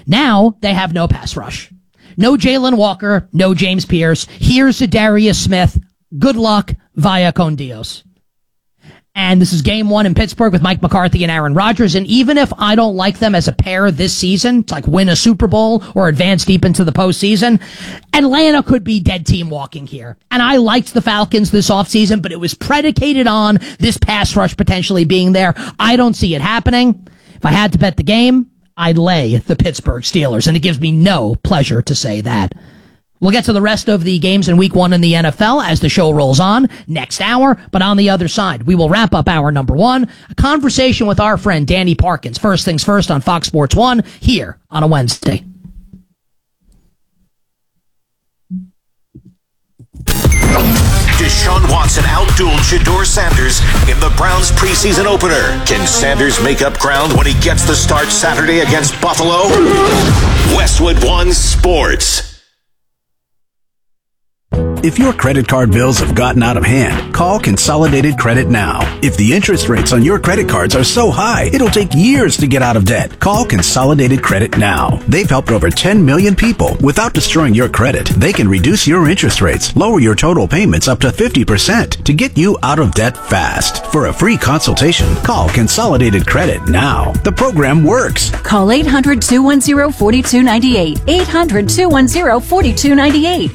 Now they have no pass rush. No Jalen Walker, no James Pierce. Here's Darius Smith. Good luck, via con Dios. And this is game 1 in Pittsburgh with Mike McCarthy and Aaron Rodgers. And even if I don't like them as a pair this season, to like win a Super Bowl or advance deep into the postseason, Atlanta could be dead team walking here. And I liked the Falcons this offseason, but it was predicated on this pass rush potentially being there. I don't see it happening. If I had to bet the game, I'd lay the Pittsburgh Steelers, and it gives me no pleasure to say that. We'll get to the rest of the games in week 1 in the NFL as the show rolls on next hour. But on the other side, we will wrap up hour number 1, a conversation with our friend Danny Parkins. First things first on Fox Sports 1 here on a Wednesday. Deshaun Watson outdueled Shedeur Sanders in the Browns preseason opener. Can Sanders make up ground when he gets the start Saturday against Buffalo? Westwood One Sports. If your credit card bills have gotten out of hand, call Consolidated Credit now. If the interest rates on your credit cards are so high, it'll take years to get out of debt. Call Consolidated Credit now. They've helped over 10 million people. Without destroying your credit, they can reduce your interest rates, lower your total payments up to 50% to get you out of debt fast. For a free consultation, call Consolidated Credit now. The program works. Call 800-210-4298. 800-210-4298.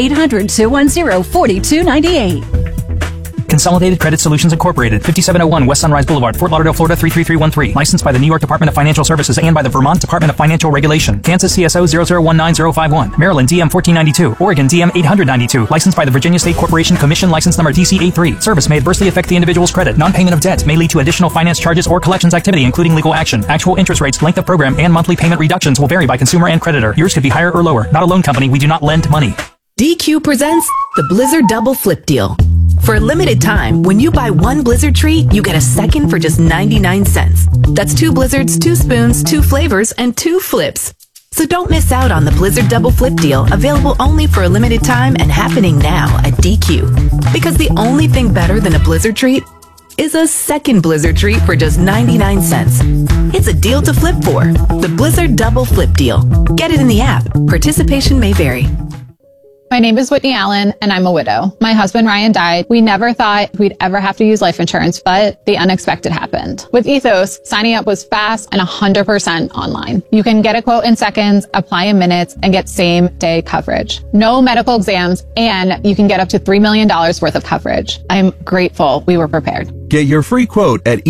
800-210-4298. Consolidated Credit Solutions Incorporated, 5701 West Sunrise Boulevard, Fort Lauderdale, Florida 33313. Licensed by the New York Department of Financial Services and by the Vermont Department of Financial Regulation. Kansas CSO 0019051. Maryland DM 1492. Oregon DM 892. Licensed by the Virginia State Corporation Commission, license number DC83. Service may adversely affect the individual's credit. Non-payment of debt may lead to additional finance charges or collections activity, including legal action. Actual interest rates, length of program, and monthly payment reductions will vary by consumer and creditor. Yours could be higher or lower. Not a loan company. We do not lend money. DQ presents the Blizzard Double Flip Deal. For a limited time, when you buy one Blizzard treat, you get a second for just 99 cents. That's 2 Blizzards, 2 spoons, 2 flavors, and 2 flips. So don't miss out on the Blizzard Double Flip Deal, available only for a limited time and happening now at DQ. Because the only thing better than a Blizzard treat is a second Blizzard treat for just 99 cents. It's a deal to flip for. The Blizzard Double Flip Deal. Get it in the app. Participation may vary. My name is Whitney Allen, and I'm a widow. My husband, Ryan, died. We never thought we'd ever have to use life insurance, but the unexpected happened. With Ethos, signing up was fast and 100% online. You can get a quote in seconds, apply in minutes, and get same-day coverage. No medical exams, and you can get up to $3 million worth of coverage. I'm grateful we were prepared. Get your free quote at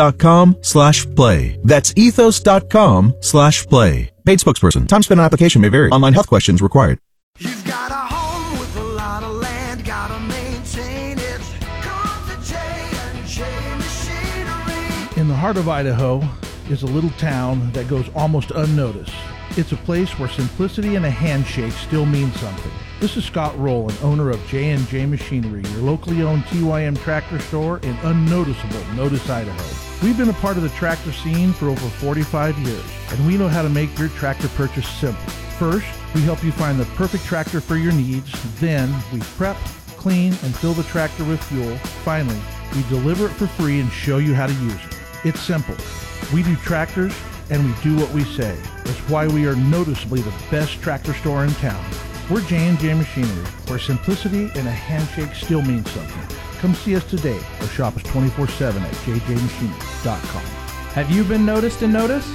ethos.com/play. That's ethos.com/play. Paid spokesperson. Time spent on application may vary. Online health questions required. You've got a home with a lot of land, gotta maintain it. Come to J&J Machinery. In the heart of Idaho is a little town that goes almost unnoticed. It's a place where simplicity and a handshake still mean something. This is Scott Rowland, owner of J&J Machinery, your locally owned TYM tractor store in unnoticeable Notice, Idaho. We've been a part of the tractor scene for over 45 years, and we know how to make your tractor purchase simple. First, we help you find the perfect tractor for your needs. Then, we prep, clean, and fill the tractor with fuel. Finally, we deliver it for free and show you how to use it. It's simple. We do tractors, and we do what we say. That's why we are noticeably the best tractor store in town. We're J&J Machinery, where simplicity and a handshake still means something. Come see us today or shop us 24/7 at jjmachinery.com. Have you been noticed and noticed?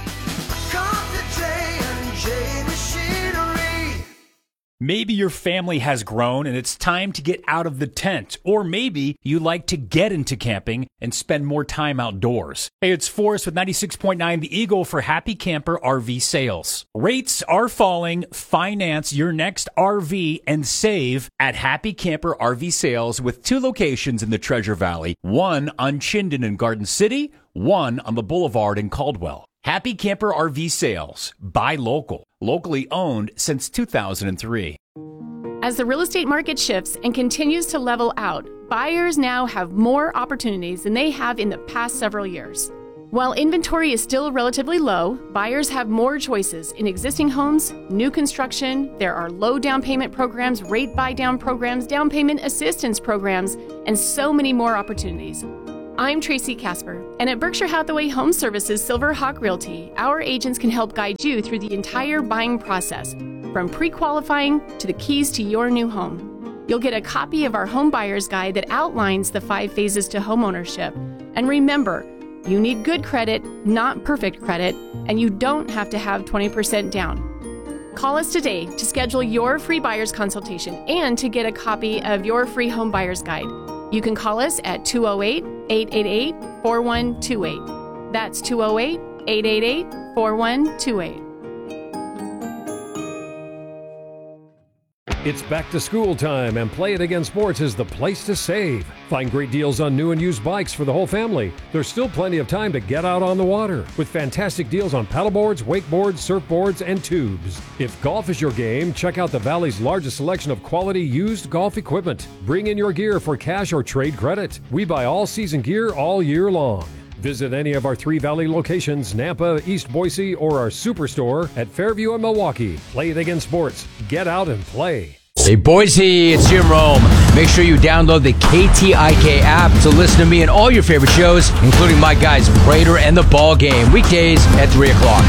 Maybe your family has grown and it's time to get out of the tent. Or maybe you like to get into camping and spend more time outdoors. Hey, it's Forrest with 96.9 The Eagle for Happy Camper RV Sales. Rates are falling. Finance your next RV and save at Happy Camper RV Sales with 2 locations in the Treasure Valley. One on Chinden in Garden City, one on the Boulevard in Caldwell. Happy Camper RV Sales. Buy local. Locally owned since 2003. As the real estate market shifts and continues to level out, buyers now have more opportunities than they have in the past several years. While inventory is still relatively low, buyers have more choices in existing homes, new construction. There are low down payment programs, rate buy down programs, down payment assistance programs, and so many more opportunities. I'm Tracy Casper, and at Berkshire Hathaway Home Services Silver Hawk Realty, our agents can help guide you through the entire buying process, from pre-qualifying to the keys to your new home. You'll get a copy of our home buyer's guide that outlines the 5 phases to homeownership. And remember, you need good credit, not perfect credit, and you don't have to have 20% down. Call us today to schedule your free buyer's consultation and to get a copy of your free home buyer's guide. You can call us at 208-888-4128. That's 208-888-4128. It's back to school time, and Play It Again Sports is the place to save. Find great deals on new and used bikes for the whole family. There's still plenty of time to get out on the water with fantastic deals on paddleboards, wakeboards, surfboards, and tubes. If golf is your game, check out the Valley's largest selection of quality used golf equipment. Bring in your gear for cash or trade credit. We buy all season gear all year long. Visit any of our 3 Valley locations, Nampa, East Boise, or our superstore at Fairview and Milwaukee. Play It Again Sports. Get out and play. Hey Boise, it's Jim Rome. Make sure you download the KTIK app to listen to me and all your favorite shows, including my guys Prater and The Ball Game, weekdays at 3 o'clock.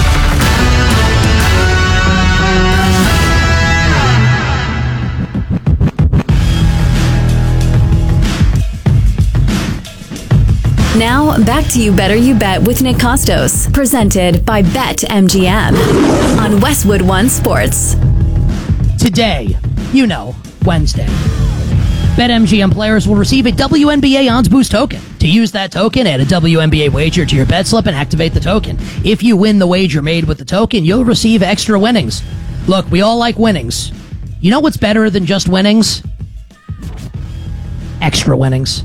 Now, back to You Better You Bet with Nick Costos, presented by BetMGM on Westwood One Sports. Today, Wednesday, BetMGM players will receive a WNBA Odds Boost token. To use that token, add a WNBA wager to your bet slip and activate the token. If you win the wager made with the token, you'll receive extra winnings. Look, we all like winnings. You know what's better than just winnings? Extra winnings.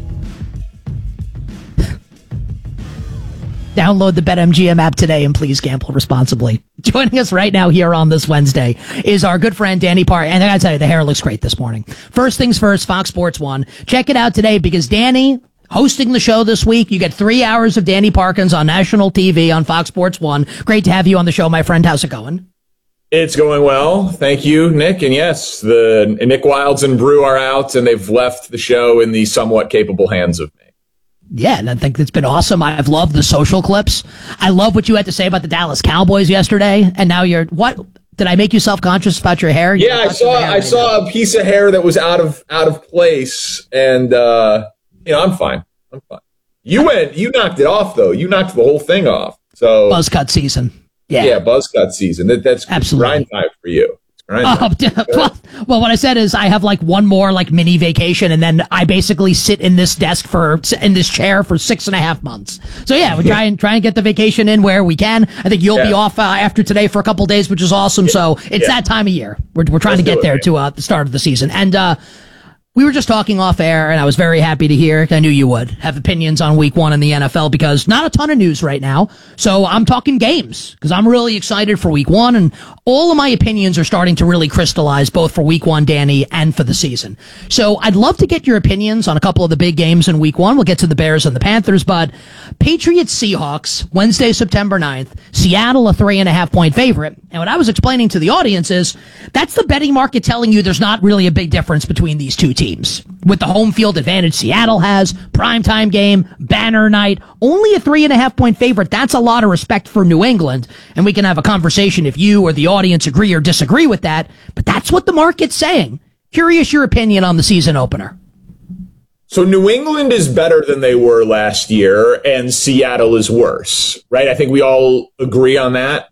Download the BetMGM app today and please gamble responsibly. Joining us right now here on this Wednesday is our good friend Danny Park. And I gotta tell you, the hair looks great this morning. First things first, Fox Sports 1. Check it out today because Danny, hosting the show this week, you get 3 hours of Danny Parkins on national TV on Fox Sports 1. Great to have you on the show, my friend. How's it going? It's going well. Thank you, Nick. And yes, the Nick Wilds and Brew are out and they've left the show in the somewhat capable hands of me. Yeah, and I think it's been awesome. I've loved the social clips. I love what you had to say about the Dallas Cowboys yesterday. And now what? Did I make you self-conscious about your hair? Yeah, I saw a piece of hair that was out of place, and I'm fine. You knocked it off though. You knocked the whole thing off. So buzz cut season. Yeah, buzz cut season. That's absolutely grind time for you. Well, what I said is I have like one more like mini vacation, and then I basically sit in this chair for 6.5 months. So yeah, we try and get the vacation in where we can. I think you'll be off after today for a couple days, which is awesome. So it's that time of year. We're trying to get there to the start of the season. And we were just talking off air, and I was very happy to hear, I knew you would, have opinions on week 1 in the NFL because not a ton of news right now. So I'm talking games because I'm really excited for week 1, and all of my opinions are starting to really crystallize both for week 1, Danny, and for the season. So I'd love to get your opinions on a couple of the big games in week 1. We'll get to the Bears and the Panthers, but Patriots Seahawks, Wednesday, September 9th, Seattle a 3.5-point favorite. And what I was explaining to the audience is that's the betting market telling you there's not really a big difference between these two teams. With the home field advantage Seattle has, primetime game, banner night, only a 3.5-point favorite. That's a lot of respect for New England. And we can have a conversation if you or the audience agree or disagree with that. But that's what the market's saying. Curious your opinion on the season opener. So New England is better than they were last year, and Seattle is worse, right? I think we all agree on that.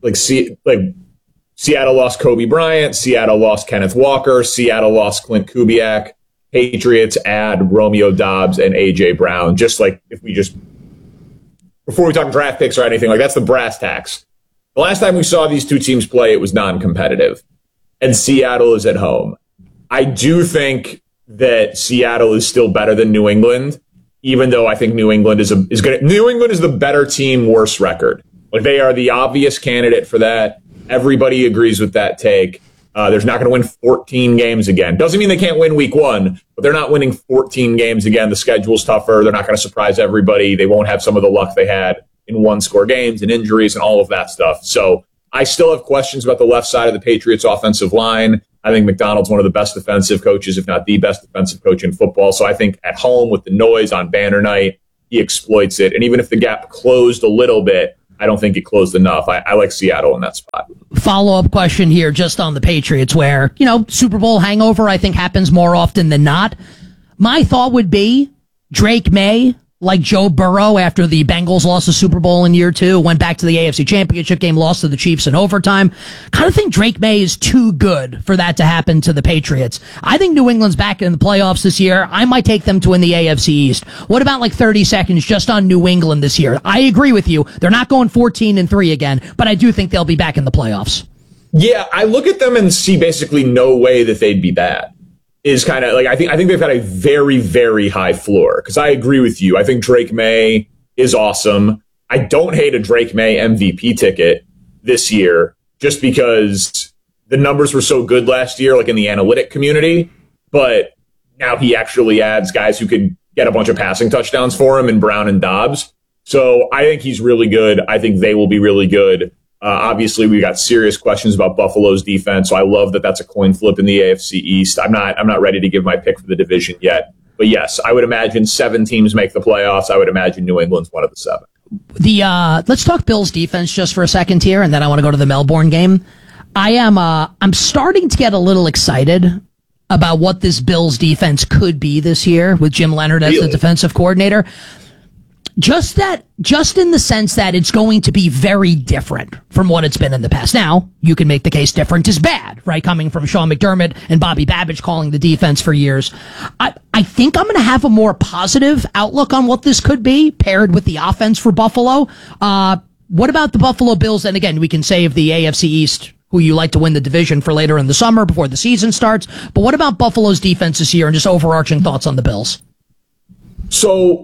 Seattle lost Kobe Bryant, Seattle lost Kenneth Walker, Seattle lost Clint Kubiak. Patriots add Romeo Doubs and A.J. Brown, before we talk draft picks or anything, that's the brass tacks. The last time we saw these two teams play, it was non-competitive, and Seattle is at home. I do think that Seattle is still better than New England, even though I think New England is good. New England is the better team, worse record. They are the obvious candidate for that. Everybody agrees with that take. They're not going to win 14 games again. Doesn't mean they can't win week 1, but they're not winning 14 games again. The schedule's tougher. They're not going to surprise everybody. They won't have some of the luck they had in one-score games and injuries and all of that stuff. So I still have questions about the left side of the Patriots offensive line. I think McDonald's one of the best defensive coaches, if not the best defensive coach in football. So I think at home with the noise on banner night, he exploits it. And even if the gap closed a little bit, I don't think it closed enough. I like Seattle in that spot. Follow-up question here just on the Patriots where, Super Bowl hangover I think happens more often than not. My thought would be Drake May, like Joe Burrow after the Bengals lost the Super Bowl in year 2, went back to the AFC Championship game, lost to the Chiefs in overtime. Kind of think Drake May is too good for that to happen to the Patriots. I think New England's back in the playoffs this year. I might take them to win the AFC East. What about 30 seconds just on New England this year? I agree with you. They're not going 14-3 again, but I do think they'll be back in the playoffs. Yeah, I look at them and see basically no way that they'd be bad. Is kind of I think they've got a very, very high floor, because I agree with you. I think Drake May is awesome. I don't hate a Drake May MVP ticket this year just because the numbers were so good last year, in the analytic community. But now he actually adds guys who could get a bunch of passing touchdowns for him in Brown and Dobbs. So I think he's really good. I think they will be really good. Obviously, we got serious questions about Buffalo's defense, so I love that that's a coin flip in the AFC East. I'm not ready to give my pick for the division yet, but yes, I would imagine 7 teams make the playoffs. I would imagine New England's one of the 7. Let's talk Bills defense just for a second here, and then I want to go to the Melbourne game. I'm starting to get a little excited about what this Bills defense could be this year with Jim Leonard as the defensive coordinator. Just in the sense that it's going to be very different from what it's been in the past. Now, you can make the case different is bad, right? Coming from Sean McDermott and Bobby Babbage calling the defense for years. I think I'm going to have a more positive outlook on what this could be paired with the offense for Buffalo. What about the Buffalo Bills? And again, we can save the AFC East, who you like to win the division, for later in the summer before the season starts. But what about Buffalo's defense this year and just overarching thoughts on the Bills? So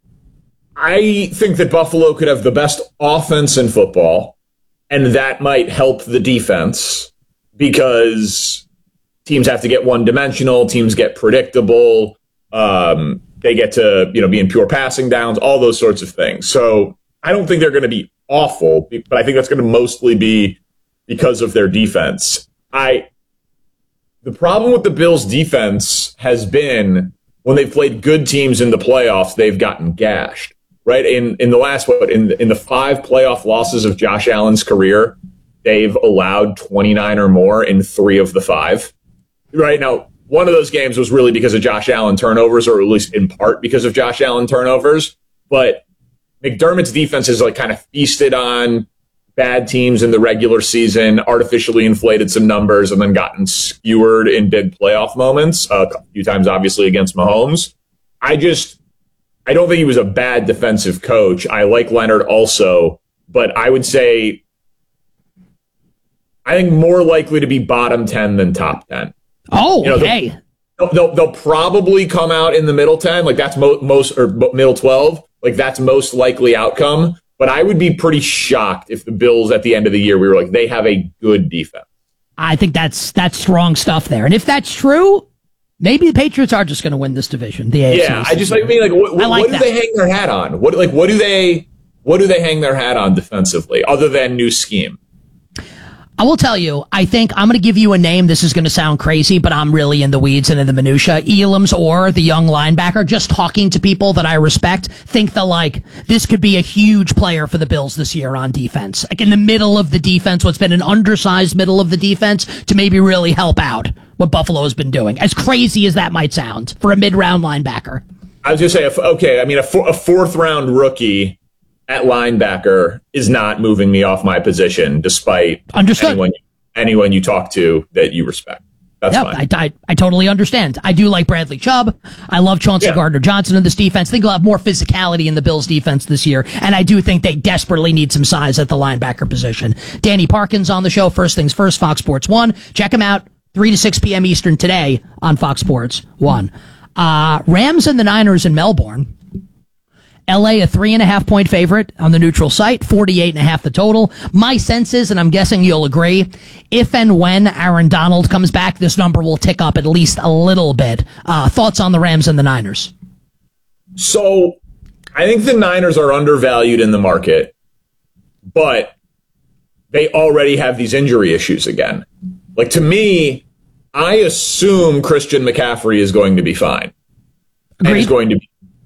I think that Buffalo could have the best offense in football, and that might help the defense because teams have to get one-dimensional, teams get predictable, they get to be in pure passing downs, all those sorts of things. So I don't think they're going to be awful, but I think that's going to mostly be because of their defense. The problem with the Bills' defense has been when they've played good teams in the playoffs, they've gotten gashed. Right in the last in the 5 playoff losses of Josh Allen's career, they've allowed 29 or more in 3 of the 5. Right now, one of those games was really because of Josh Allen turnovers, or at least in part because of Josh Allen turnovers. But McDermott's defense has kind of feasted on bad teams in the regular season, artificially inflated some numbers, and then gotten skewered in big playoff moments. A few times, obviously, against Mahomes. I don't think he was a bad defensive coach. I like Leonard also, but I would say I think more likely to be bottom 10 than top 10. Oh, okay. They'll probably come out in the middle 10, that's most or middle 12, that's most likely outcome. But I would be pretty shocked if the Bills at the end of the year we were they have a good defense. I think that's strong stuff there, and if that's true, maybe the Patriots are just going to win this division. The AFC. Yeah, I just what do they hang their hat on? What do they hang their hat on defensively other than new scheme? I will tell you, I think I'm going to give you a name. This is going to sound crazy, but I'm really in the weeds and in the minutia. Elam's or the young linebacker, just talking to people that I respect, think that this could be a huge player for the Bills this year on defense. In the middle of the defense, what's been an undersized middle of the defense to maybe really help out what Buffalo has been doing. As crazy as that might sound for a mid-round linebacker. I was just saying, a 4th-round rookie at linebacker is not moving me off my position, despite anyone you talk to that you respect. That's fine. I totally understand. I do like Bradley Chubb. I love Chauncey Gardner-Johnson in this defense. I think they'll have more physicality in the Bills' defense this year, and I do think they desperately need some size at the linebacker position. Danny Parkins on the show. First things first, Fox Sports 1. Check him out, 3 to 6 p.m. Eastern today on Fox Sports 1. Rams and the Niners in Melbourne. LA, a 3.5-point favorite on the neutral site, 48.5 the total. My sense is, and I'm guessing you'll agree, if and when Aaron Donald comes back, this number will tick up at least a little bit. Thoughts on the Rams and the Niners? So, I think the Niners are undervalued in the market, but they already have these injury issues again. To me, I assume Christian McCaffrey is going to be fine. Agreed. And is going to be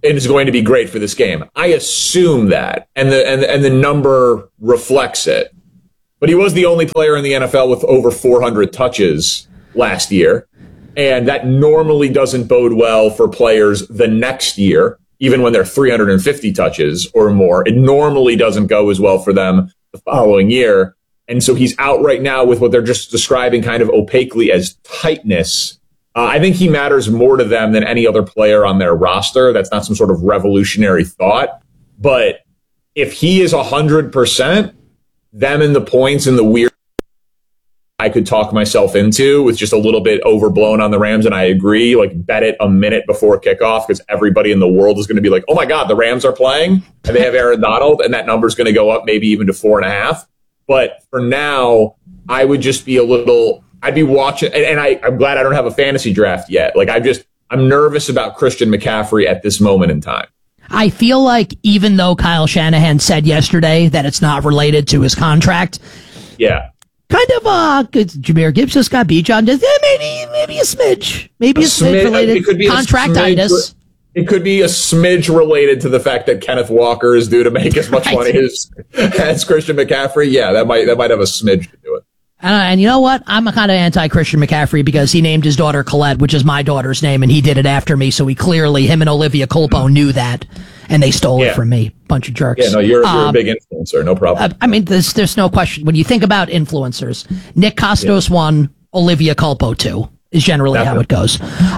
and is going to be great for this game. I assume that, and the number reflects it. But he was the only player in the NFL with over 400 touches last year, and that normally doesn't bode well for players the next year, even when they're 350 touches or more. It normally doesn't go as well for them the following year. And so he's out right now with what they're just describing kind of opaquely as tightness. I think he matters more to them than any other player on their roster. That's not some sort of revolutionary thought. But if he is 100%, them and the points and the weird I could talk myself into with just a little bit overblown on the Rams, and I agree, like bet it a minute before kickoff because everybody in the world is going to be like, oh my God, the Rams are playing and they have Aaron Donald, and that number's going to go up maybe even to 4.5. But for now, I would just be I'd be watching, and I'm glad I don't have a fantasy draft yet. Like I'm nervous about Christian McCaffrey at this moment in time. I feel like even though Kyle Shanahan said yesterday that it's not related to his contract. Yeah. Kind of, Jahmyr Gibbs just got beat on. Maybe a smidge. Maybe a smidge related. It could be contractitis. It could be a smidge related to the fact that Kenneth Walker is due to make as much money as Christian McCaffrey. Yeah, that might have a smidge to do it. And you know what? I'm a kind of anti-Christian McCaffrey because he named his daughter Colette, which is my daughter's name, and he did it after me. So him and Olivia Culpo knew that, and they stole it from me. Bunch of jerks. Yeah, no, you're a big influencer. No problem. I mean, there's no question. When you think about influencers, Nick Kostos 1, Olivia Culpo 2 is generally how it goes.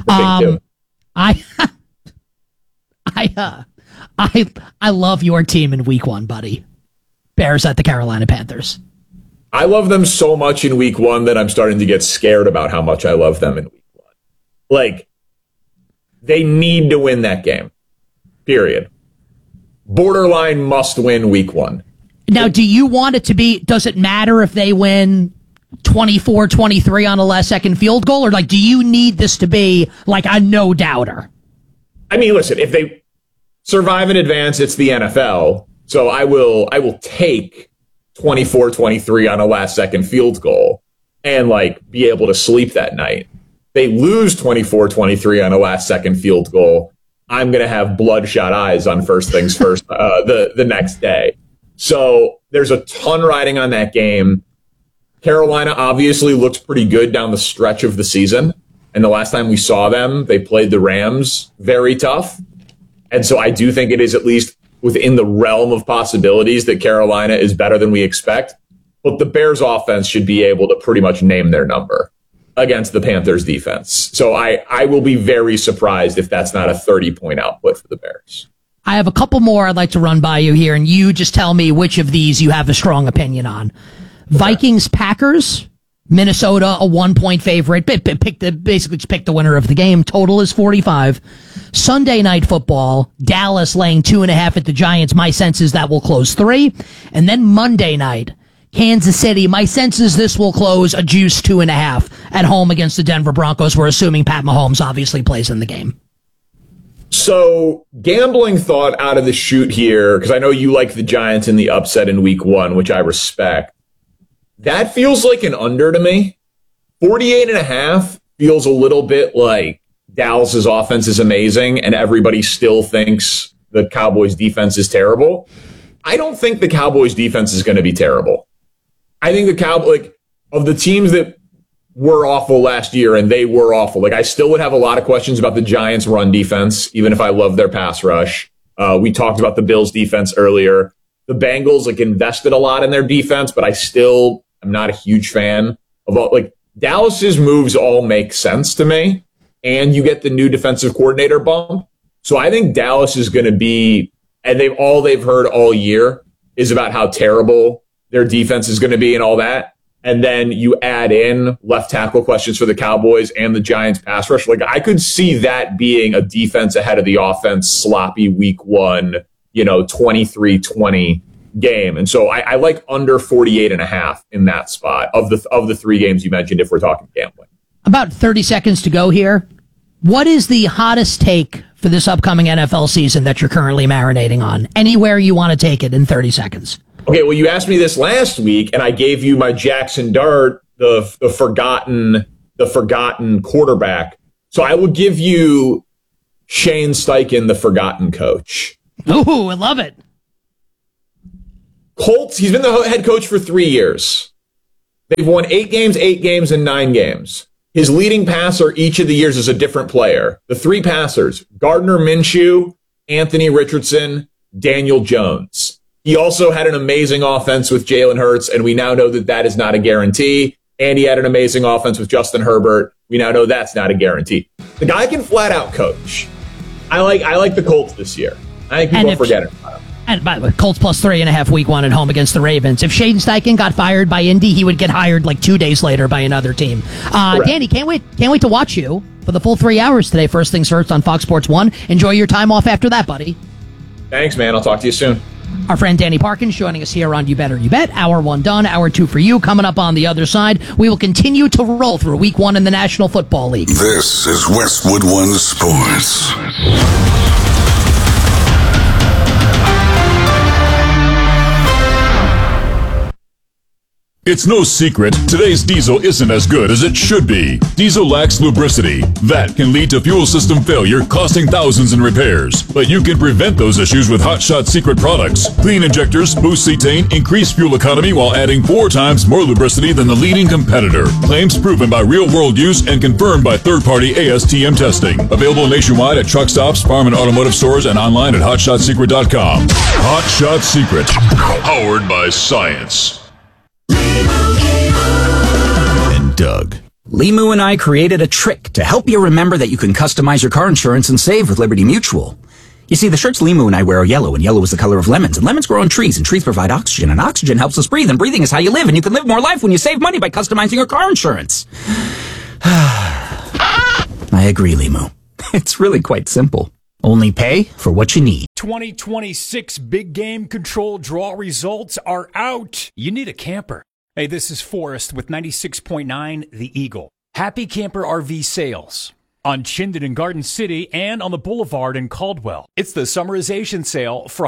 I love your team in week 1, buddy. Bears at the Carolina Panthers. I love them so much in week 1 that I'm starting to get scared about how much I love them in week 1. Like, they need to win that game. Period. Borderline must win week 1. Now, do you want it to be, does it matter if they win 24-23 on a last second field goal? Or like, do you need this to be like a no doubter? I mean, listen, if they survive in advance, it's the NFL. So I will take 24-23 on a last second field goal and like be able to sleep that night. They lose 24-23 on a last second field goal. I'm going to have bloodshot eyes on first things first the next day. So there's a ton riding on that game. Carolina obviously looks pretty good down the stretch of the season. And the last time we saw them, they played the Rams very tough. And so I do think it is at least within the realm of possibilities that Carolina is better than we expect. But the Bears offense should be able to pretty much name their number against the Panthers defense. So I will be very surprised if that's not a 30-point output for the Bears. I have a couple more I'd like to run by you here, and you just tell me which of these you have a strong opinion on. Okay. Vikings-Packers, Minnesota, a 1-point favorite. Basically just pick the winner of the game. Total is 45. Sunday Night Football, Dallas laying 2.5 at the Giants. My sense is that will close 3. And then Monday night, Kansas City. My sense is this will close a juice 2.5 at home against the Denver Broncos. We're assuming Pat Mahomes obviously plays in the game. So gambling thought out of the chute here, because I know you like the Giants in the upset in week 1, which I respect. That feels like an under to me. 48.5 feels a little bit like Dallas's offense is amazing and everybody still thinks the Cowboys defense is terrible. I don't think the Cowboys defense is going to be terrible. I think the Cowboys, of the teams that were awful last year, and they were awful, like I still would have a lot of questions about the Giants' run defense, even if I love their pass rush. We talked about the Bills' defense earlier. The Bengals invested a lot in their defense, but I'm not a huge fan of all. Like Dallas's moves all make sense to me, and you get the new defensive coordinator bump. So I think Dallas is going to be, and they've heard all year is about how terrible their defense is going to be and all that. And then you add in left tackle questions for the Cowboys and the Giants pass rush. Like I could see that being a defense ahead of the offense, sloppy week 1, 23-20 game. And so I like under 48.5 in that spot of the 3 games you mentioned if we're talking gambling. About 30 seconds to go here. What is the hottest take for this upcoming NFL season that you're currently marinating on? Anywhere you want to take it in 30 seconds. Okay, well, you asked me this last week, and I gave you my Jackson Dart, the forgotten quarterback. So I will give you Shane Steichen, the forgotten coach. Ooh, I love it. Colts, he's been the head coach for 3 years. They've won 8 games, and 9 games. His leading passer each of the years is a different player. The 3 passers, Gardner Minshew, Anthony Richardson, Daniel Jones. He also had an amazing offense with Jalen Hurts, and we now know that that is not a guarantee. And he had an amazing offense with Justin Herbert. We now know that's not a guarantee. The guy can flat out coach. I like the Colts this year. I think people are forgetting about him. And by the way, Colts plus 3.5 week 1 at home against the Ravens. If Shane Steichen got fired by Indy, he would get hired like 2 days later by another team. Danny, can't wait to watch you for the full 3 hours today. First things first on Fox Sports 1. Enjoy your time off after that, buddy. Thanks, man. I'll talk to you soon. Our friend Danny Parkins joining us here on You Better You Bet. Hour 1 done, hour 2 for you. Coming up on the other side, we will continue to roll through week 1 in the National Football League. This is Westwood One Sports. It's no secret, today's diesel isn't as good as it should be. Diesel lacks lubricity. That can lead to fuel system failure, costing thousands in repairs. But you can prevent those issues with Hot Shot Secret products. Clean injectors, boost cetane, increase fuel economy while adding 4 times more lubricity than the leading competitor. Claims proven by real-world use and confirmed by third-party ASTM testing. Available nationwide at truck stops, farm and automotive stores, and online at hotshotsecret.com. Hot Shot Secret, powered by science. And Doug. Limu and I created a trick to help you remember that you can customize your car insurance and save with Liberty Mutual. You see, the shirts Limu and I wear are yellow, and yellow is the color of lemons, and lemons grow on trees, and trees provide oxygen, and oxygen helps us breathe, and breathing is how you live, and you can live more life when you save money by customizing your car insurance. I agree, Limu. It's really quite simple. Only pay for what you need. 2026 Big Game Control draw results are out. You need a camper. Hey, this is Forrest with 96.9 The Eagle. Happy Camper RV sales on Chinden in Garden City and on the Boulevard in Caldwell. It's the summarization sale. For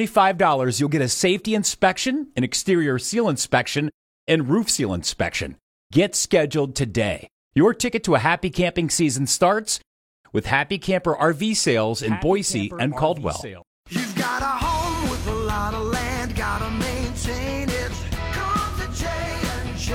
$175, you'll get a safety inspection, an exterior seal inspection, and roof seal inspection. Get scheduled today. Your ticket to a happy camping season starts with Happy Camper RV sales in Boise and Caldwell. You've got a home with a lot of land, gotta maintain it. Come to J&J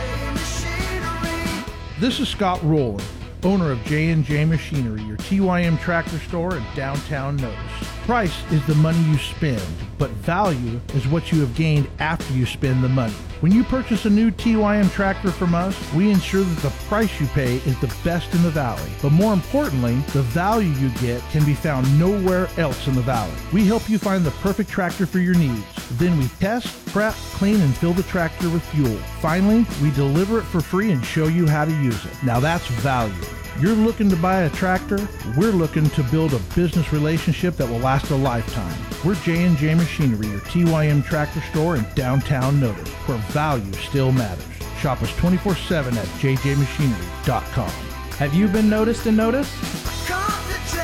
Machinery. This is Scott Rowland, owner of J&J Machinery, your TYM tractor store in downtown Notice. Price is the money you spend, but value is what you have gained after you spend the money. When you purchase a new TYM tractor from us, we ensure that the price you pay is the best in the valley. But more importantly, the value you get can be found nowhere else in the valley. We help you find the perfect tractor for your needs. Then we test, prep, clean, and fill the tractor with fuel. Finally, we deliver it for free and show you how to use it. Now that's value. You're looking to buy a tractor? We're looking to build a business relationship that will last a lifetime. We're J&J Machinery, your TYM tractor store in downtown Notice, where value still matters. Shop us 24/7 at jjmachinery.com. Have you been noticed and noticed? Come to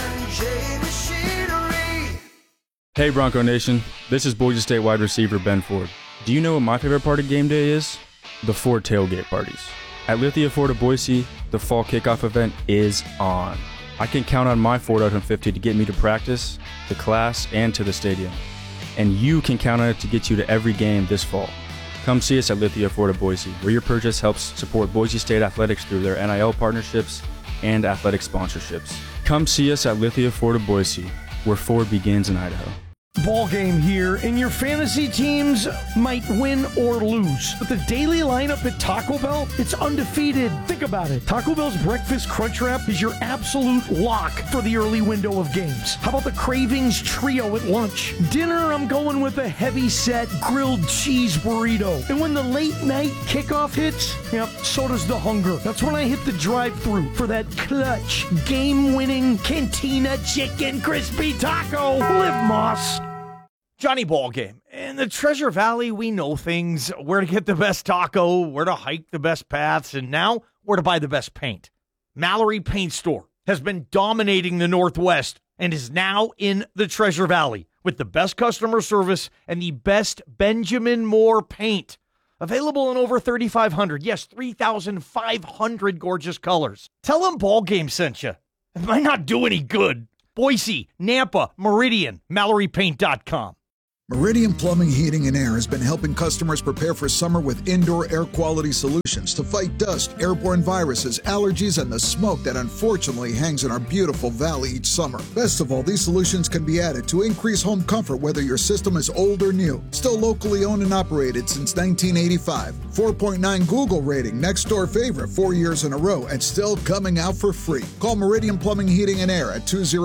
J&J Machinery. Hey Bronco Nation, this is Boise State wide receiver Ben Ford. Do you know what my favorite part of game day is? The Ford tailgate parties. At Lithia Ford of Boise, the fall kickoff event is on. I can count on my Ford F-150 to get me to practice, to class, and to the stadium. And you can count on it to get you to every game this fall. Come see us at Lithia Ford of Boise, where your purchase helps support Boise State athletics through their NIL partnerships and athletic sponsorships. Come see us at Lithia Ford of Boise, where Ford begins in Idaho. Ball game here, and your fantasy teams might win or lose. But the daily lineup at Taco Bell, it's undefeated. Think about it. Taco Bell's Breakfast Crunch Wrap is your absolute lock for the early window of games. How about the Cravings Trio at lunch? Dinner, I'm going with a heavy-set grilled cheese burrito. And when the late-night kickoff hits, yep, so does the hunger. That's when I hit the drive-thru for that clutch, game-winning Cantina Chicken Crispy Taco. Live Moss. Johnny Ballgame. In the Treasure Valley, we know things, where to get the best taco, where to hike the best paths, and now where to buy the best paint. Mallory Paint Store has been dominating the Northwest and is now in the Treasure Valley with the best customer service and the best Benjamin Moore paint. Available in over 3,500, yes, 3,500 gorgeous colors. Tell them Ballgame sent you. It might not do any good. Boise, Nampa, Meridian, MalloryPaint.com. Meridian Plumbing, Heating, and Air has been helping customers prepare for summer with indoor air quality solutions to fight dust, airborne viruses, allergies, and the smoke that unfortunately hangs in our beautiful valley each summer. Best of all, these solutions can be added to increase home comfort whether your system is old or new. Still locally owned and operated since 1985. 4.9 Google rating, next door favorite 4 years in a row, and still coming out for free. Call Meridian Plumbing, Heating, and Air at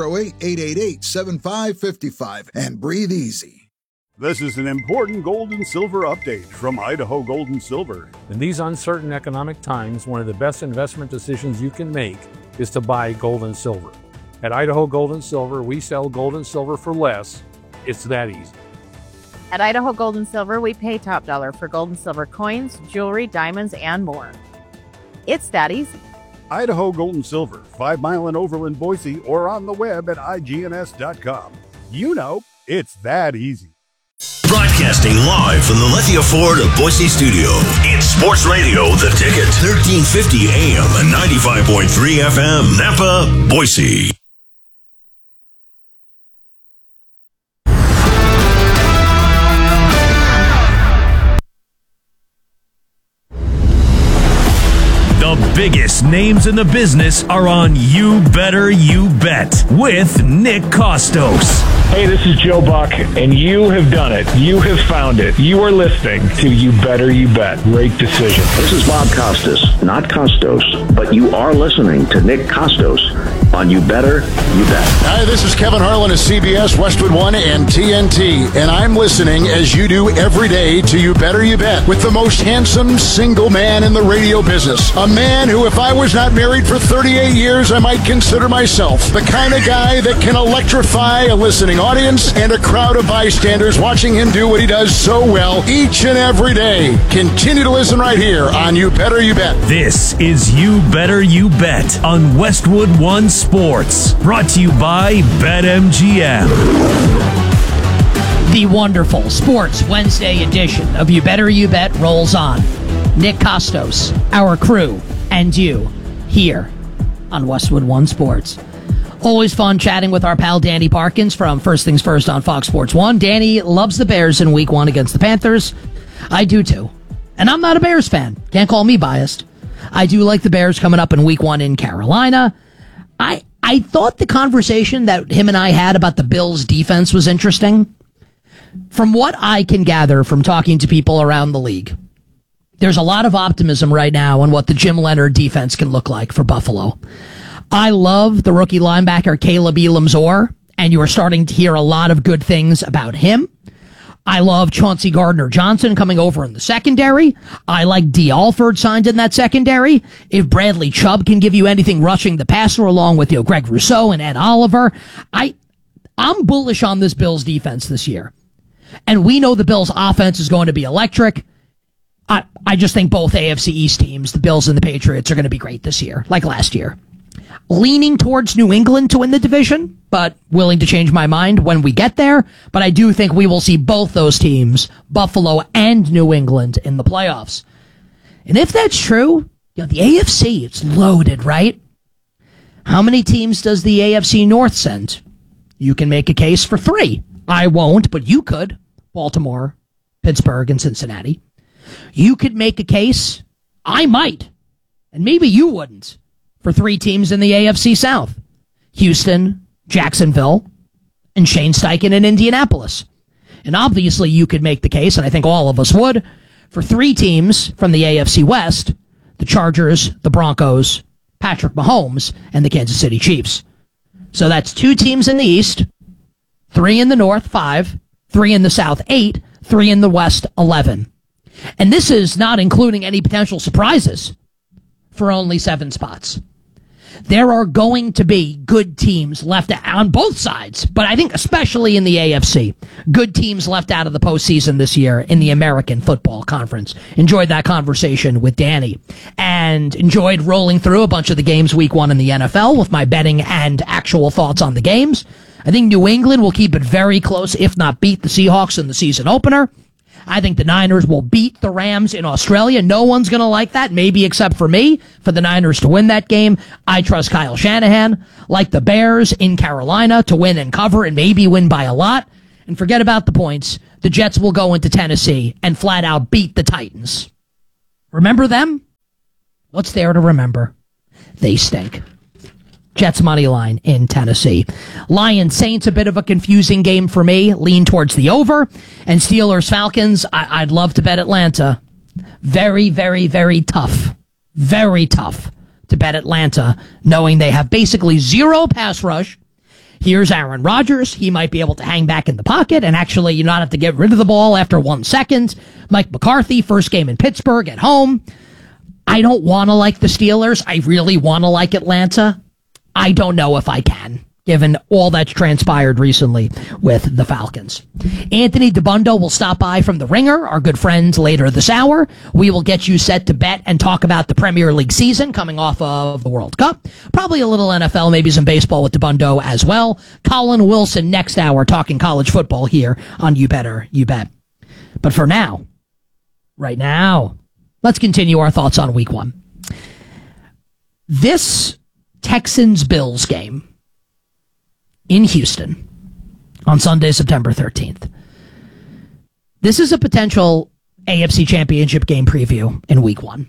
208-888-7555 and breathe easy. This is an important gold and silver update from Idaho Gold and Silver. In these uncertain economic times, one of the best investment decisions you can make is to buy gold and silver. At Idaho Gold and Silver, we sell gold and silver for less. It's that easy. At Idaho Gold and Silver, we pay top dollar for gold and silver coins, jewelry, diamonds, and more. It's that easy. Idaho Gold and Silver, 5 Mile and Overland, Boise, or on the web at igns.com. You know, it's that easy. Broadcasting live from the Lithia Ford of Boise studio. It's Sports Radio, The Ticket, 1350 AM and 95.3 FM, Napa, Boise. The biggest names in the business are on You Better You Bet with Nick Kostos. Hey, this is Joe Buck, and you have done it. You have found it. You are listening to You Better You Bet. Great decision. This is Bob Costas, not Costos, but you are listening to Nick Kostos on You Better You Bet. Hi, this is Kevin Harlan of CBS, Westwood One, and TNT, and I'm listening as you do every day to You Better You Bet with the most handsome single man in the radio business. A man who, if I was not married for 38 years, I might consider myself the kind of guy that can electrify a listening audience and a crowd of bystanders watching him do what he does so well each and every day. Continue to listen right here on You Better You Bet. This is You Better You Bet on Westwood One Sports, brought to you by BetMGM. The wonderful Sports Wednesday edition of You Better You Bet rolls on. Nick Kostos, our crew, and you here on Westwood One Sports. Always fun chatting with our pal Danny Parkins from First Things First on Fox Sports 1. Danny loves the Bears in Week 1 against the Panthers. I do too. And I'm not a Bears fan. Can't call me biased. I do like the Bears coming up in Week 1 in Carolina. I thought the conversation that him and I had about the Bills' defense was interesting. From what I can gather from talking to people around the league, there's a lot of optimism right now on what the Jim Leonard defense can look like for Buffalo. I love the rookie linebacker Caleb Elam-Zor, and you are starting to hear a lot of good things about him. I love Chauncey Gardner-Johnson coming over in the secondary. I like Dee Alford signed in that secondary. If Bradley Chubb can give you anything rushing the passer along with Greg Rousseau and Ed Oliver, I'm bullish on this Bills defense this year. And we know the Bills offense is going to be electric. I just think both AFC East teams, the Bills and the Patriots, are going to be great this year, like last year. Leaning towards New England to win the division, but willing to change my mind when we get there. But I do think we will see both those teams, Buffalo and New England, in the playoffs. And if that's true, the AFC, it's loaded, right? How many teams does the AFC North send? You can make a case for 3. I won't, but you could. Baltimore, Pittsburgh, and Cincinnati. You could make a case, I might, and maybe you wouldn't, for 3 teams in the AFC South. Houston, Jacksonville, and Shane Steichen in Indianapolis. And obviously you could make the case, and I think all of us would, for 3 teams from the AFC West, the Chargers, the Broncos, Patrick Mahomes, and the Kansas City Chiefs. So that's 2 teams in the East, 3 in the North, 5, 3 in the South, 8, 3 in the West, 11. And this is not including any potential surprises for only 7 spots. There are going to be good teams left on both sides, but I think especially in the AFC, good teams left out of the postseason this year in the American Football Conference. Enjoyed that conversation with Danny and enjoyed rolling through a bunch of the games Week 1 in the NFL with my betting and actual thoughts on the games. I think New England will keep it very close, if not beat the Seahawks in the season opener. I think the Niners will beat the Rams in Australia. No one's going to like that, maybe except for me, for the Niners to win that game. I trust Kyle Shanahan, like the Bears in Carolina, to win and cover and maybe win by a lot. And forget about the points. The Jets will go into Tennessee and flat out beat the Titans. Remember them? What's there to remember? They stink. Jets money line in Tennessee. Lions Saints, a bit of a confusing game for me. Lean towards the over. And Steelers Falcons, I'd love to bet Atlanta. Very, very, very tough. Very tough to bet Atlanta, knowing they have basically zero pass rush. Here's Aaron Rodgers. He might be able to hang back in the pocket and actually you not have to get rid of the ball after 1 second. Mike McCarthy, first game in Pittsburgh at home. I don't want to like the Steelers. I really want to like Atlanta. I don't know if I can, given all that's transpired recently with the Falcons. Anthony DeBundo will stop by from The Ringer, our good friends, later this hour. We will get you set to bet and talk about the Premier League season coming off of the World Cup. Probably a little NFL, maybe some baseball with DeBundo as well. Colin Wilson next hour talking college football here on You Better You Bet. But for now, right now, let's continue our thoughts on Week 1. This Texans-Bills game in Houston on Sunday, September 13th. This is a potential AFC Championship game preview in Week 1.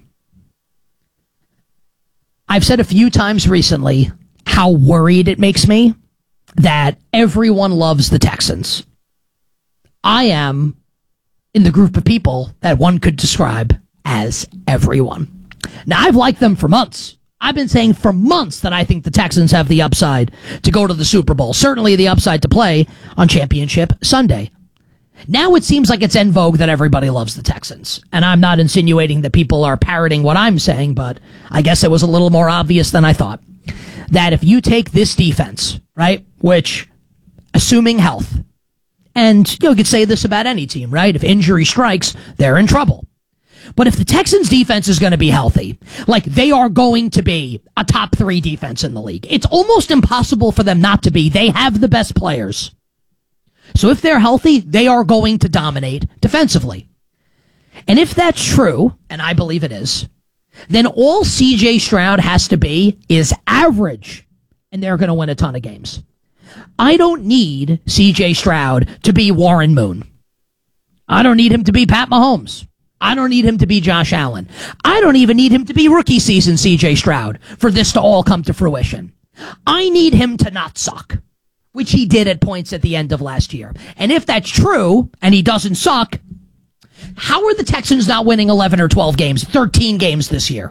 I've said a few times recently how worried it makes me that everyone loves the Texans. I am in the group of people that one could describe as everyone. Now, I've liked them for months. I've been saying for months that I think the Texans have the upside to go to the Super Bowl. Certainly the upside to play on Championship Sunday. Now it seems like it's en vogue that everybody loves the Texans. And I'm not insinuating that people are parroting what I'm saying, but I guess it was a little more obvious than I thought. That if you take this defense, right, which, assuming health, and you could say this about any team, right? If injury strikes, they're in trouble. But if the Texans defense is going to be healthy, like they are going to be a top 3 defense in the league, it's almost impossible for them not to be. They have the best players. So if they're healthy, they are going to dominate defensively. And if that's true, and I believe it is, then all CJ Stroud has to be is average, and they're going to win a ton of games. I don't need CJ Stroud to be Warren Moon. I don't need him to be Pat Mahomes. I don't need him to be Josh Allen. I don't even need him to be rookie season CJ Stroud for this to all come to fruition. I need him to not suck, which he did at points at the end of last year. And if that's true, and he doesn't suck, how are the Texans not winning 11 or 12 games, 13 games this year?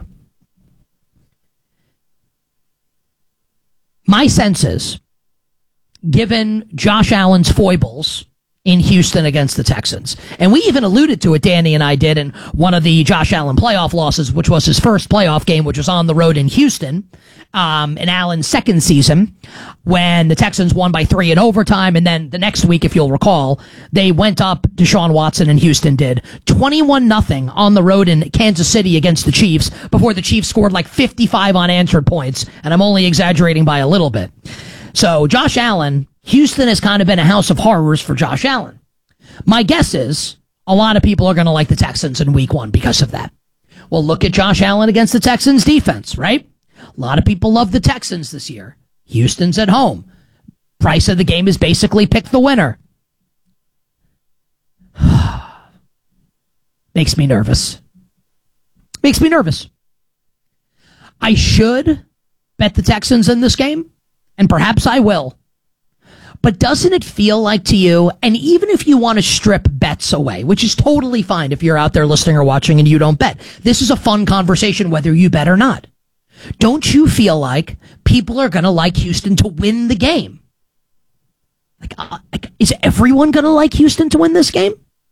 My sense is, given Josh Allen's foibles in Houston against the Texans. And we even alluded to it, Danny and I did, in one of the Josh Allen playoff losses, which was his first playoff game, which was on the road in Houston, in Allen's second season, when the Texans won by 3 in overtime. And then the next week, if you'll recall, they went up, Deshaun Watson and Houston did, 21-0 on the road in Kansas City against the Chiefs, before the Chiefs scored like 55 unanswered points. And I'm only exaggerating by a little bit. So Josh Allen, Houston has kind of been a house of horrors for Josh Allen. My guess is a lot of people are going to like the Texans in Week 1 because of that. Well, look at Josh Allen against the Texans defense, right? A lot of people love the Texans this year. Houston's at home. Price of the game is basically pick the winner. Makes me nervous. Makes me nervous. I should bet the Texans in this game, and perhaps I will. But doesn't it feel like to you, and even if you want to strip bets away, which is totally fine if you're out there listening or watching and you don't bet, this is a fun conversation whether you bet or not. Don't you feel like people are going to like Houston to win the game? Like, is everyone going to like Houston to win this game?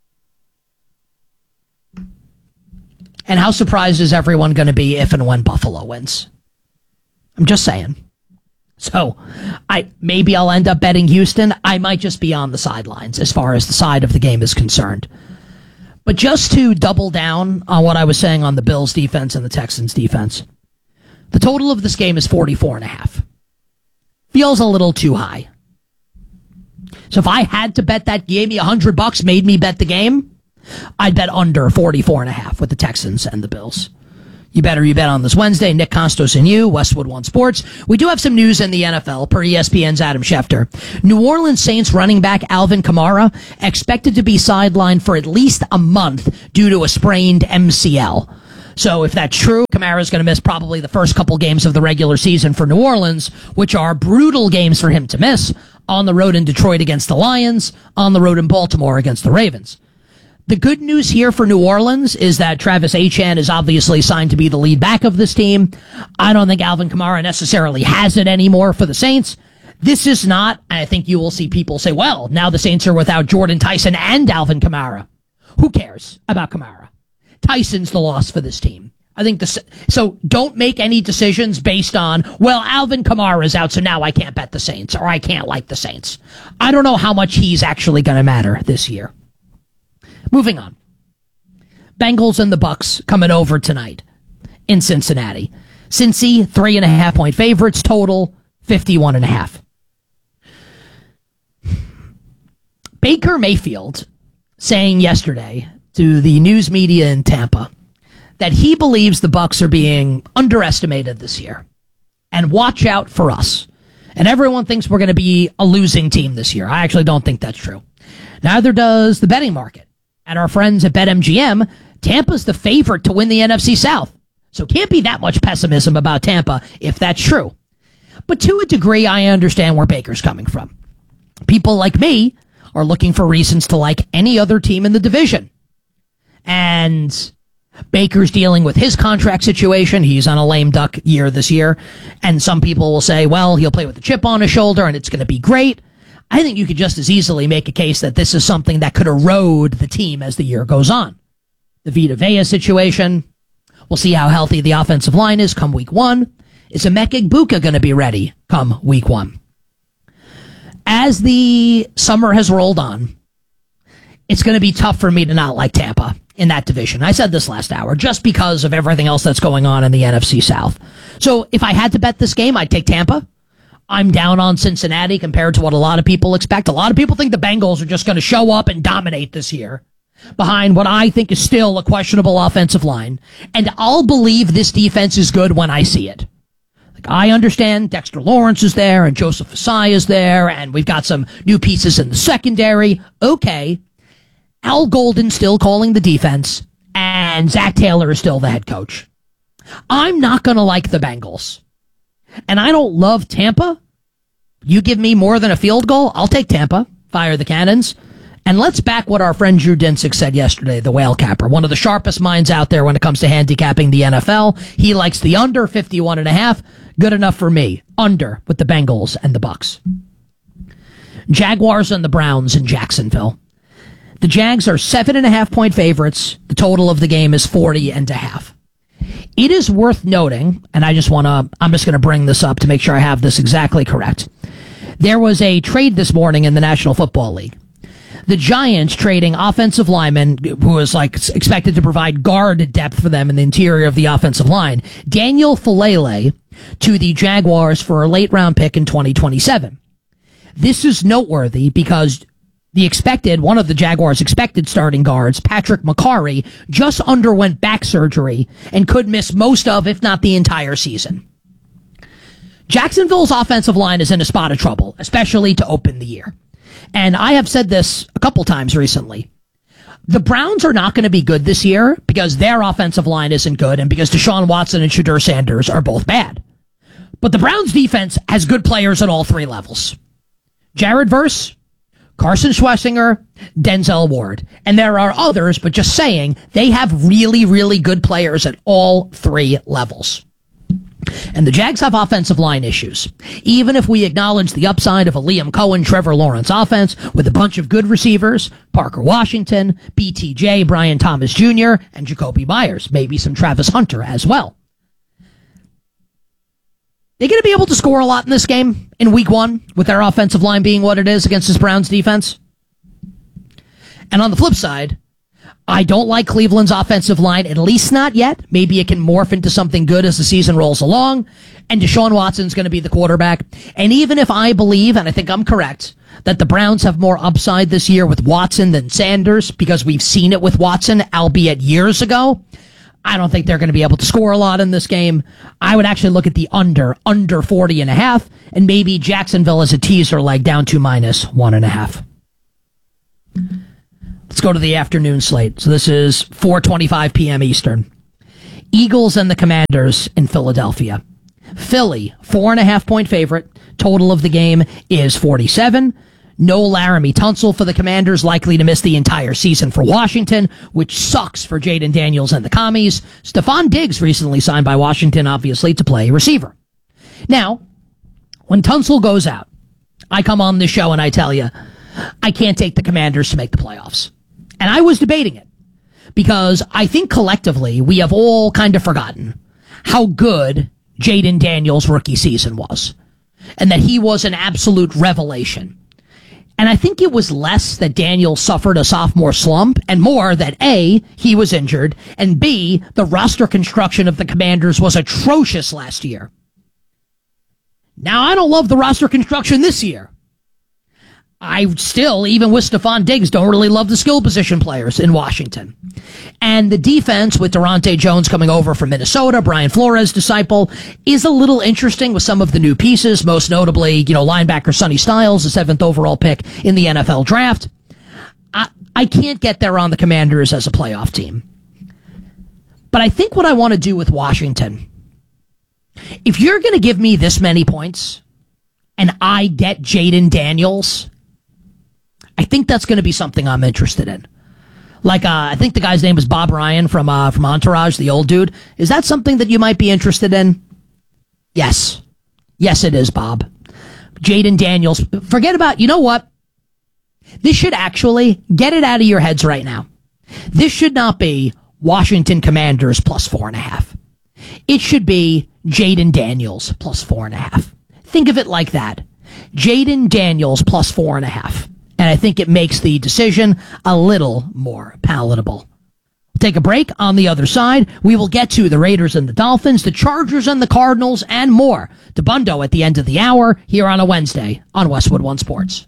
And how surprised is everyone going to be if and when Buffalo wins? I'm just saying. So, maybe I'll end up betting Houston. I might just be on the sidelines as far as the side of the game is concerned. But just to double down on what I was saying on the Bills defense and the Texans defense, the total of this game is 44.5. Feels a little too high. So if I had to bet that, gave me $100, made me bet the game, I'd bet under 44.5 with the Texans and the Bills. You bet on this Wednesday. Nick Costos and you, Westwood One Sports. We do have some news in the NFL per ESPN's Adam Schefter. New Orleans Saints running back Alvin Kamara expected to be sidelined for at least a month due to a sprained MCL. So if that's true, Kamara's going to miss probably the first couple games of the regular season for New Orleans, which are brutal games for him to miss. On the road in Detroit against the Lions, on the road in Baltimore against the Ravens. The good news here for New Orleans is that Travis Etienne is obviously signed to be the lead back of this team. I don't think Alvin Kamara necessarily has it anymore for the Saints. This is not, I think you will see people say, well, now the Saints are without Jordan Tyson and Alvin Kamara. Who cares about Kamara? Tyson's the loss for this team. I think so don't make any decisions based on, well, Alvin Kamara is out, so now I can't bet the Saints, or I can't like the Saints. I don't know how much he's actually going to matter this year. Moving on. Bengals and the Bucks coming over tonight in Cincinnati. Cincy, 3.5-point favorites, total 51.5. Baker Mayfield saying yesterday to the news media in Tampa that he believes the Bucks are being underestimated this year. And watch out for us. And everyone thinks we're going to be a losing team this year. I actually don't think that's true. Neither does the betting market. And our friends at BetMGM, Tampa's the favorite to win the NFC South. So can't be that much pessimism about Tampa if that's true. But to a degree, I understand where Baker's coming from. People like me are looking for reasons to like any other team in the division. And Baker's dealing with his contract situation. He's on a lame duck year this year. And some people will say, well, he'll play with a chip on his shoulder and it's going to be great. I think you could just as easily make a case that this is something that could erode the team as the year goes on. The Vita Vea situation. We'll see how healthy the offensive line is come week 1. Is Emeka Egbuka going to be ready come week 1? As the summer has rolled on, it's going to be tough for me to not like Tampa in that division. I said this last hour, just because of everything else that's going on in the NFC South. So if I had to bet this game, I'd take Tampa. I'm down on Cincinnati compared to what a lot of people expect. A lot of people think the Bengals are just going to show up and dominate this year behind what I think is still a questionable offensive line. And I'll believe this defense is good when I see it. Like, I understand Dexter Lawrence is there and Joseph Asai is there and we've got some new pieces in the secondary. Okay. Al Golden's still calling the defense and Zach Taylor is still the head coach. I'm not going to like the Bengals. And I don't love Tampa. You give me more than a field goal, I'll take Tampa. Fire the cannons. And let's back what our friend Drew Dinsick said yesterday, the whale capper, one of the sharpest minds out there when it comes to handicapping the NFL. He likes the under 51.5. Good enough for me. Under with the Bengals and the Bucks. Jaguars and the Browns in Jacksonville. The Jags are 7.5-point favorites. The total of the game is 40.5. It is worth noting, and I'm just going to bring this up to make sure I have this exactly correct. There was a trade this morning in the National Football League. The Giants trading offensive lineman who was expected to provide guard depth for them in the interior of the offensive line, Daniel Falele, to the Jaguars for a late round pick in 2027. This is noteworthy because one of the Jaguars' expected starting guards, Patrick McCarry, just underwent back surgery and could miss most of, if not the entire season. Jacksonville's offensive line is in a spot of trouble, especially to open the year. And I have said this a couple times recently. The Browns are not going to be good this year because their offensive line isn't good and because Deshaun Watson and Shedeur Sanders are both bad. But the Browns defense has good players at all three levels. Jared Verse, Carson Schlesinger, Denzel Ward. And there are others, but just saying, they have really, really good players at all three levels. And the Jags have offensive line issues. Even if we acknowledge the upside of a Liam Cohen, Trevor Lawrence offense with a bunch of good receivers, Parker Washington, BTJ, Brian Thomas Jr., and Jacoby Myers, maybe some Travis Hunter as well. They're going to be able to score a lot in this game in week 1 with their offensive line being what it is against this Browns defense. And on the flip side, I don't like Cleveland's offensive line, at least not yet. Maybe it can morph into something good as the season rolls along. And Deshaun Watson's going to be the quarterback. And even if I believe, and I think I'm correct, that the Browns have more upside this year with Watson than Sanders because we've seen it with Watson, albeit years ago. I don't think they're going to be able to score a lot in this game. I would actually look at the under 40.5, and maybe Jacksonville as a teaser leg down to -1.5. Let's go to the afternoon slate. So this is 4:25 p.m. Eastern. Eagles and the Commanders in Philadelphia. Philly, 4.5-point favorite. Total of the game is 47. No Laramie Tunsil for the Commanders, likely to miss the entire season for Washington, which sucks for Jaden Daniels and the Commies. Stephon Diggs recently signed by Washington, obviously, to play receiver. Now, when Tunsil goes out, I come on this show and I tell you, I can't take the Commanders to make the playoffs. And I was debating it because I think collectively we have all kind of forgotten how good Jaden Daniels' rookie season was and that he was an absolute revelation. And I think it was less that Daniels suffered a sophomore slump and more that A, he was injured, and B, the roster construction of the Commanders was atrocious last year. Now, I don't love the roster construction this year. I still, even with Stephon Diggs, don't really love the skill position players in Washington. And the defense with Durante Jones coming over from Minnesota, Brian Flores' disciple, is a little interesting with some of the new pieces, most notably, linebacker Sonny Styles, the 7th overall pick in the NFL draft. I can't get there on the Commanders as a playoff team. But I think what I want to do with Washington, if you're going to give me this many points and I get Jaden Daniels, I think that's going to be something I'm interested in. I think the guy's name is Bob Ryan from Entourage, the old dude. Is that something that you might be interested in? Yes. Yes, it is, Bob. Jaden Daniels. Forget about, you know what? This should actually, get it out of your heads right now. This should not be Washington Commanders plus 4.5. It should be Jaden Daniels plus 4.5. Think of it like that. Jaden Daniels plus 4.5. And I think it makes the decision a little more palatable. We'll take a break. On the other side, we will get to the Raiders and the Dolphins, the Chargers and the Cardinals, and more. To Bundo at the end of the hour here on a Wednesday on Westwood One Sports.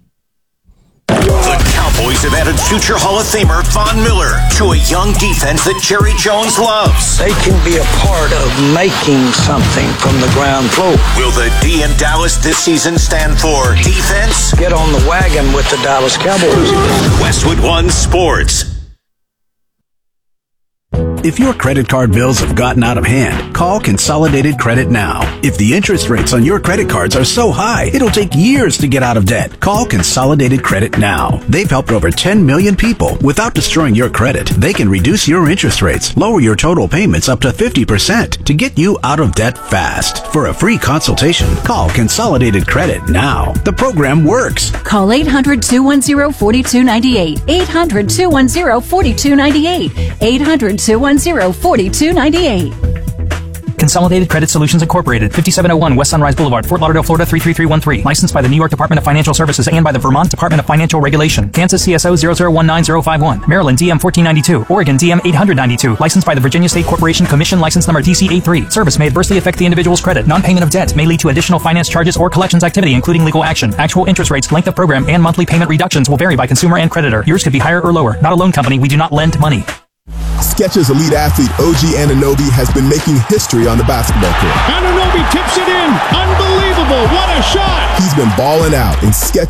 The Cowboys have added future Hall of Famer Von Miller to a young defense that Jerry Jones loves. They can be a part of making something from the ground floor. Will the D in Dallas this season stand for defense? Get on the wagon with the Dallas Cowboys. Westwood One Sports. If your credit card bills have gotten out of hand, call Consolidated Credit now. If the interest rates on your credit cards are so high, it'll take years to get out of debt. Call Consolidated Credit now. They've helped over 10 million people without destroying your credit. They can reduce your interest rates, lower your total payments up to 50% to get you out of debt fast. For a free consultation, call Consolidated Credit now. The program works. Call 800-210-4298. 800-210-4298. 800-210-4298. Consolidated Credit Solutions Incorporated, 5701 West Sunrise Boulevard, Fort Lauderdale, Florida 33313. Licensed by the New York Department of Financial Services and by the Vermont Department of Financial Regulation. Kansas CSO 0019051. Maryland DM 1492. Oregon DM 892. Licensed by the Virginia State Corporation Commission License Number DC83. Service may adversely affect the individual's credit. Non-payment of debt may lead to additional finance charges or collections activity, including legal action. Actual interest rates, length of program, and monthly payment reductions will vary by consumer and creditor. Yours could be higher or lower. Not a loan company. We do not lend money. Skechers elite athlete OG Anunoby has been making history on the basketball court. Anunoby tips it in. Unbelievable. What a shot. He's been balling out, and Skechers